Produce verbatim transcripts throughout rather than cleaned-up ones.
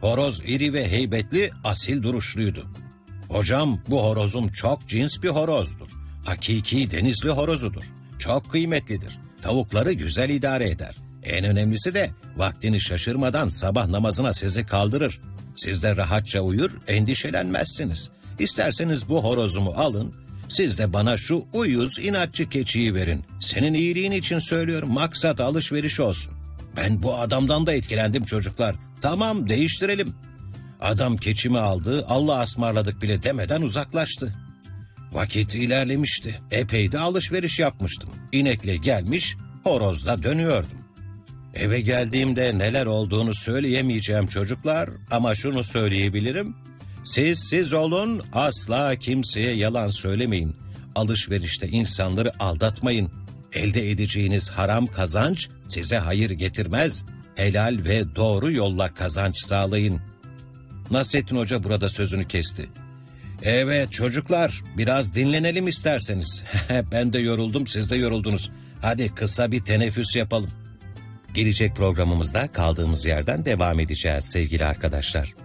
Horoz iri ve heybetli, asil duruşluydu. Hocam, bu horozum çok cins bir horozdur. Hakiki denizli horozudur. Çok kıymetlidir. Tavukları güzel idare eder. En önemlisi de vaktini şaşırmadan sabah namazına sizi kaldırır. Siz de rahatça uyur, endişelenmezsiniz. İsterseniz bu horozumu alın, siz de bana şu uyuz inatçı keçiyi verin. Senin iyiliğin için söylüyorum, maksat alışveriş olsun. Ben bu adamdan da etkilendim çocuklar. Tamam, değiştirelim. Adam keçimi aldı, Allah'a ısmarladık bile demeden uzaklaştı. Vakit ilerlemişti. Epey de alışveriş yapmıştım. İnekle gelmiş, horozla dönüyordum. Eve geldiğimde neler olduğunu söyleyemeyeceğim çocuklar, ama şunu söyleyebilirim. Siz siz olun, asla kimseye yalan söylemeyin. Alışverişte insanları aldatmayın. Elde edeceğiniz haram kazanç size hayır getirmez. Helal ve doğru yolla kazanç sağlayın. Nasrettin Hoca burada sözünü kesti. Evet çocuklar, biraz dinlenelim isterseniz. Ben de yoruldum, siz de yoruldunuz. Hadi kısa bir teneffüs yapalım. Gelecek programımızda kaldığımız yerden devam edeceğiz sevgili arkadaşlar.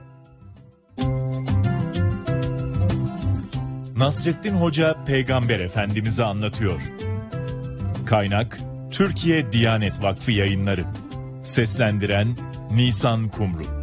Nasrettin Hoca Peygamber Efendimiz'i anlatıyor. Kaynak Türkiye Diyanet Vakfı Yayınları. Seslendiren Nisan Kumru.